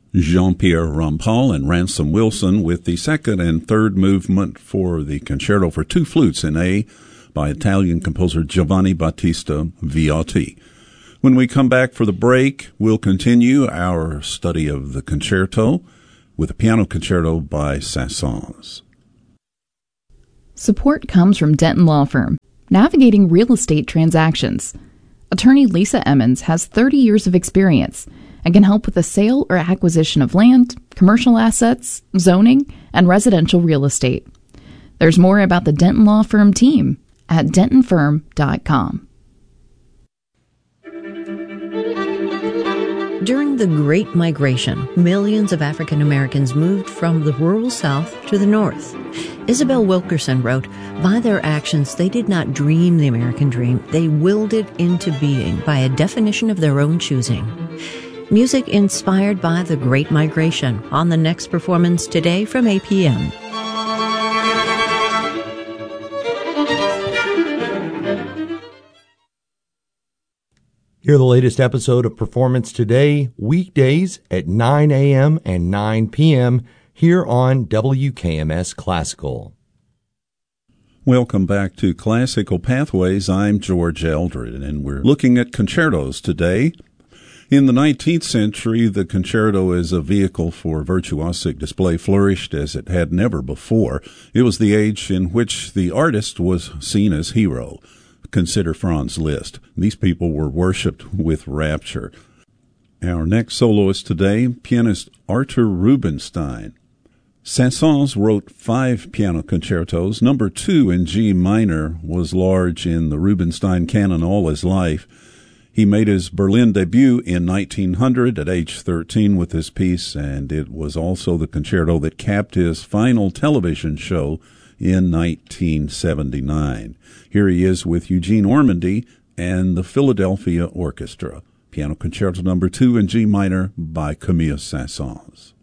Jean-Pierre Rampal and Ransom Wilson with the second and third movement for the Concerto for Two Flutes in A by Italian composer Giovanni Battista Viotti. When we come back for the break, we'll continue our study of the concerto with a piano concerto by Saint-Saëns. Support comes from Denton Law Firm, navigating real estate transactions. Attorney Lisa Emmons has 30 years of experience and can help with the sale or acquisition of land, commercial assets, zoning, and residential real estate. There's more about the Denton Law Firm team at dentonfirm.com. During the Great Migration, millions of African Americans moved from the rural South to the North. Isabel Wilkerson wrote, "By their actions, they did not dream the American dream. They willed it into being by a definition of their own choosing." Music inspired by the Great Migration on the next performance today from APM. Hear the latest episode of Performance Today, weekdays at 9 a.m. and 9 p.m. here on WKMS Classical. Welcome back to Classical Pathways. I'm George Eldred, and we're looking at concertos today. In the 19th century, the concerto as a vehicle for virtuosic display flourished as it had never before. It was the age in which the artist was seen as hero. Consider Franz Liszt. These people were worshipped with rapture. Our next soloist today, pianist Artur Rubinstein. Saint-Saëns wrote 5 piano concertos. Number 2 in G minor was large in the Rubinstein canon all his life. He made his Berlin debut in 1900 at age 13 with this piece, and it was also the concerto that capped his final television show in 1979. Here he is with Eugene Ormandy and the Philadelphia Orchestra. Piano Concerto Number 2 in G minor by Camille Saint-Saëns.